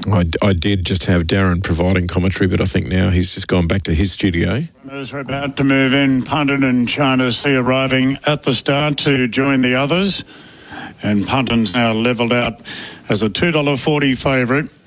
I did just have Darren providing commentary, but I think now he's just gone back to his studio. We're about to move in. Punton and China Sea arriving at the start to join the others. And Punton's now levelled out as a $2.40 favourite.